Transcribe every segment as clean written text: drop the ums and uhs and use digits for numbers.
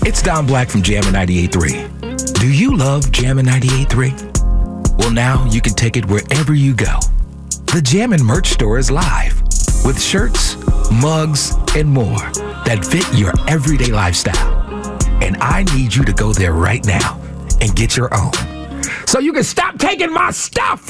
It's Don Black from Jammin' 98.3. Do you love Jammin' 98.3? Well, now you can take it wherever you go. The Jammin' merch store is live with shirts, mugs, and more that fit your everyday lifestyle. And I need you to go there right now and get your own, so you can stop taking my stuff.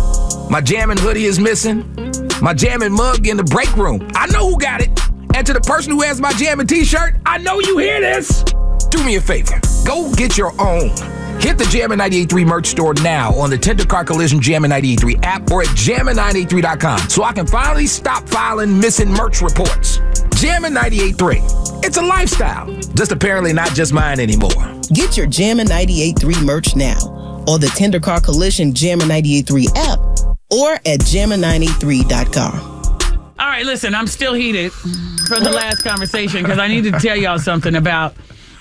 My Jammin' hoodie is missing. My Jammin' mug in the break room. I know who got it. And to the person who has my Jammin' t-shirt, I know you hear this. Do me a favor. Go get your own. Hit the Jammin' 98.3 merch store now on the Tender Car Collision Jammin' 98.3 app or at jammin983.com so I can finally stop filing missing merch reports. Jammin' 98.3. It's a lifestyle. Just apparently not just mine anymore. Get your Jammin' 98.3 merch now on the Tender Car Collision Jammin' 98.3 app or at jammin983.com. All right, listen, I'm still heated from the last conversation because I need to tell y'all something about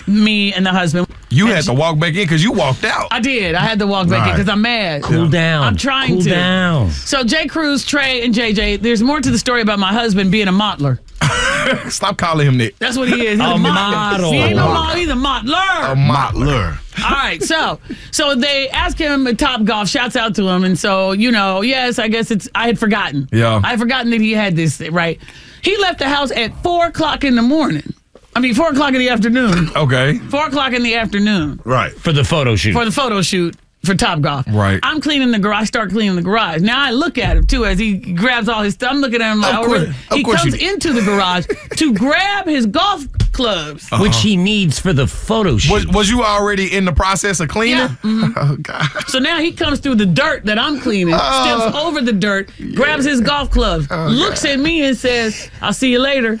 me and the husband. You had to walk back in because you walked out. I did. I had to walk back in because I'm mad. Cool down. I'm trying cool to. down. So J. Cruz, Trey, and JJ, there's more to the story about my husband being a mottler. Stop calling him that. That's what he is. He's a model. He ain't no model. He's a mottler. A mottler. All right, so they ask him at Top Golf, shouts out to him, and so, yes, I guess I had forgotten. Yeah. I had forgotten that he had this, right? He left the house at 4 o'clock in the morning. 4 o'clock in the afternoon. Okay. 4 o'clock in the afternoon. Right. For the photo shoot. For the photo shoot for Top Golf. Right. I'm cleaning the garage. I start cleaning the garage. Now I look at him, too, as he grabs all his stuff. I'm looking at him like, he comes into the garage to grab his golf clubs. Which he needs for the photo shoot. Was you already in the process of cleaning? Yeah. Mm-hmm. Oh, God. So now he comes through the dirt that I'm cleaning, steps over the dirt, grabs his golf clubs, looks at me and says, "I'll see you later."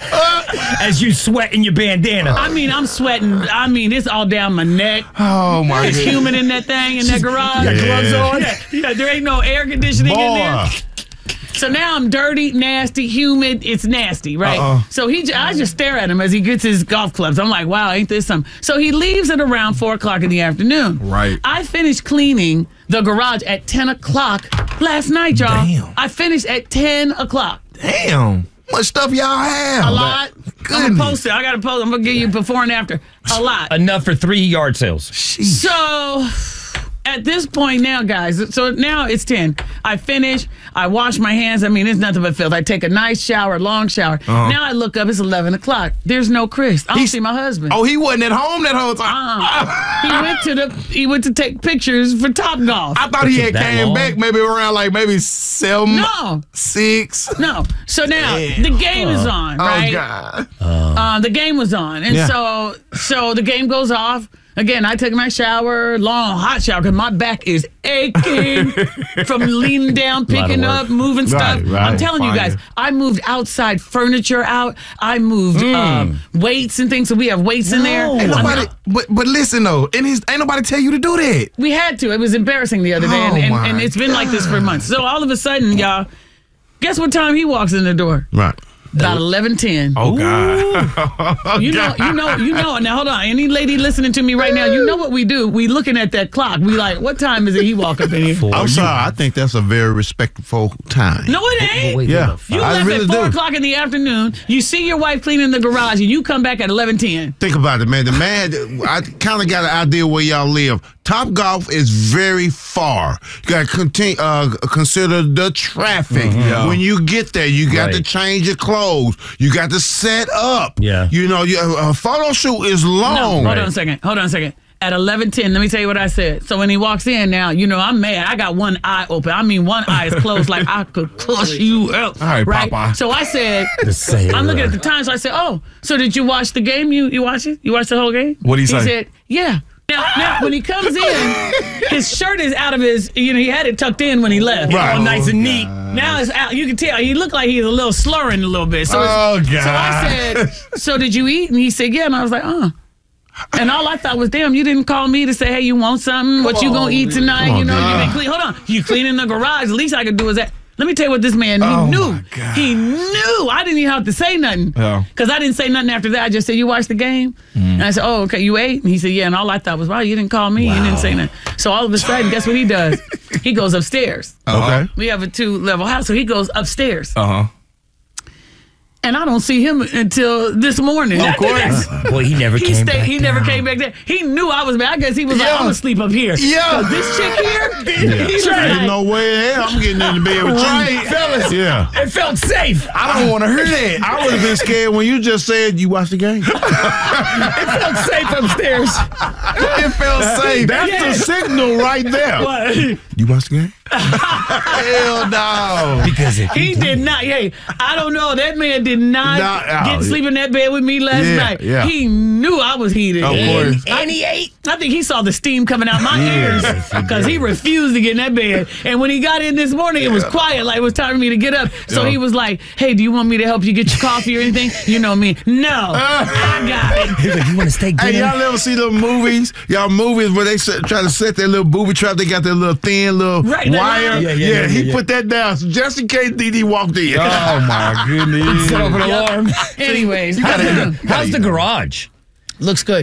As you sweat in your bandana. I'm sweating. It's all down my neck. Oh, my God. It's humid in that thing, in that garage. You got gloves on? Yeah, there ain't no air conditioning in there. So now I'm dirty, nasty, humid. It's nasty, right? So I just stare at him as he gets his golf clubs. I'm like, wow, ain't this something? So he leaves at around 4 o'clock in the afternoon. Right. I finished cleaning the garage at 10 o'clock last night, y'all. Damn. I finished at 10 o'clock. Damn. What stuff y'all have? A lot. I'm going to post it. I got to post it. I'm going to give you before and after. A lot. Enough for 3 yard sales. Sheesh. So at this point now, guys, so now it's 10. I finish. I wash my hands. It's nothing but filth. I take a nice shower, long shower. Now I look up. It's 11 o'clock. There's no Chris. I don't see my husband. Oh, he wasn't at home that whole time? He went to take pictures for Top Golf. I thought he had came back maybe around maybe 7. No. 6. No. So now the game is on, right? Oh, God. The game was on. And so the game goes off. Again, I take my shower, long, hot shower, because my back is aching from leaning down, picking up, moving stuff. Right, I'm telling you guys, I moved outside furniture out. I moved weights and things, so we have weights in there. Ain't nobody, but listen, though, ain't nobody tell you to do that. We had to. It was embarrassing the other day, and it's been like this for months. So all of a sudden, y'all, guess what time he walks in the door? Right. About 11:10. Oh, God. You know. Now, hold on. Any lady listening to me right now, you know what we do. We looking at that clock. We like, what time is it he walk up in here? I'm sorry. I think that's a very respectful time. No, it ain't. Yeah. You left at 4 o'clock in the afternoon. You see your wife cleaning the garage, and you come back at 11:10. Think about it, man. I kind of got an idea where y'all live. Top Golf is very far. You got to consider the traffic. When you get there, you got to change your clothes. You got to set up. Yeah. A photo shoot is long. No, hold on a second. At 11:10, let me tell you what I said. So when he walks in now, I'm mad. I got one eye open. One eye is closed like I could push you out. All right, Papa. So I said, I'm looking at the time. So I said, oh, so did you watch the game? You watch it? You watched the whole game? What'd he say? He said, yeah. Now, when he comes in, his shirt is out of his, he had it tucked in when he left. Right. All nice and neat. Now it's out. You can tell. He looked like he's a little slurring a little bit. So God. So I said, so did you eat? And he said, yeah. And I was like, And all I thought was, damn, you didn't call me to say, hey, you want something? What you gonna eat tonight? You've been clean. Hold on. You cleaning the garage. The least I could do is that. Let me tell you what this man knew. He knew. I didn't even have to say nothing. Because I didn't say nothing after that. I just said, you watched the game? And I said, oh, okay, you ate? And he said, yeah. And all I thought was, wow, you didn't call me. You didn't say nothing. So all of a sudden, guess what he does? He goes upstairs. Okay. We have a 2-level house, so he goes upstairs. And I don't see him until this morning. Of course. Boy, he never came back. He never came back there. He knew I was back. I guess he was like, I'm going to sleep up here. Yeah. This chick here, he's There's like, no way in hell I'm getting in the bed with Right, you. fellas. Yeah. It felt safe. I don't want to hear that. I would have been scared when you just said you watched the game. It felt safe upstairs. It felt safe. That's the signal right there. what? You watched the game? Hell no. Because if He did not. Hey, I don't know. That man did not get to sleep in that bed with me last night. Yeah. He knew I was heated. Of course. and he ate. I think he saw the steam coming out my ears because he refused to get in that bed. And when he got in this morning, it was quiet, like it was time for me to get up. So he was like, hey, do you want me to help you get your coffee or anything? You know me. No, I got it. He was like, you want to stay Hey, dinner? y'all ever see them movies? Y'all movies where they try to set their little booby trap. They got their little thin little Right, that wire. line. Yeah, He yeah. put that down so just in case DD walked in. Oh my goodness. Set off an alarm. Anyways, How's the garage? looks good.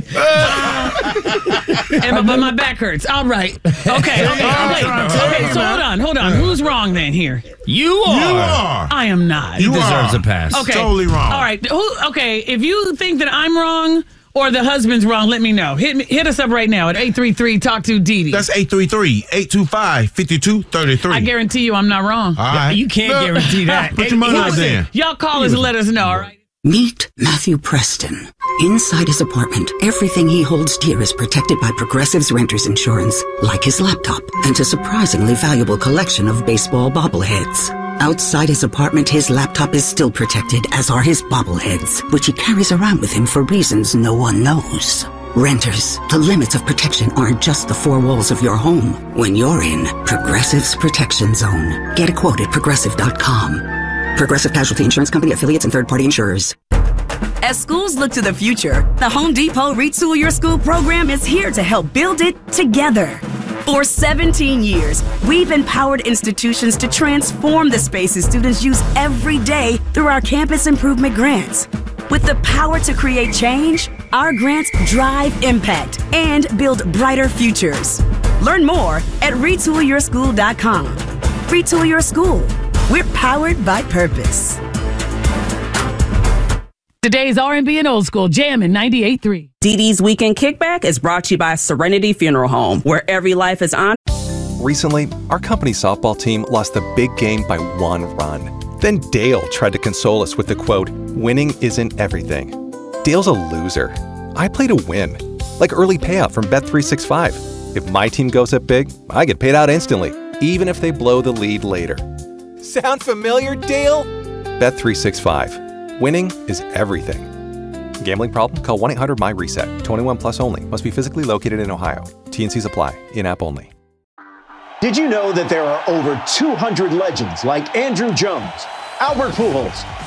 But my back hurts. All right. Okay. So hold on. Who's wrong then here? You are. You are. I am not. You deserves are. a pass. Okay. Totally wrong. All right. Okay. If you think that I'm wrong or the husband's wrong, let me know. Hit us up right now at 833 Talk to Didi. That's 833-825-5233. I guarantee you I'm not wrong. All right. You can't guarantee that. Put your money up there. Y'all call us and let us know. All right. Meet Matthew Preston. Inside his apartment, everything he holds dear is protected by Progressive's Renter's Insurance, like his laptop and a surprisingly valuable collection of baseball bobbleheads. Outside his apartment, his laptop is still protected, as are his bobbleheads, which he carries around with him for reasons no one knows. Renters, the limits of protection aren't just the four walls of your home. When you're in Progressive's Protection Zone, get a quote at Progressive.com. Progressive Casualty Insurance Company, affiliates, and third-party insurers. As schools look to the future, the Home Depot Retool Your School program is here to help build it together. For 17 years, we've empowered institutions to transform the spaces students use every day through our campus improvement grants. With the power to create change, our grants drive impact and build brighter futures. Learn more at retoolyourschool.com. Retool Your School. We're powered by purpose. Today's R&B and old school jamming 98.3. DD's Weekend Kickback is brought to you by Serenity Funeral Home, where every life is honored. Recently, our company softball team lost the big game by 1 run. Then Dale tried to console us with the quote, "Winning isn't everything." Dale's a loser. I play to win, like early payout from Bet365. If my team goes up big, I get paid out instantly, even if they blow the lead later. Sound familiar, Dale? Bet365. Winning is everything. Gambling problem? Call 1-800-MY-RESET. 21 plus only. Must be physically located in Ohio. T&Cs apply. In-app only. Did you know that there are over 200 legends like Andrew Jones, Albert Pujols,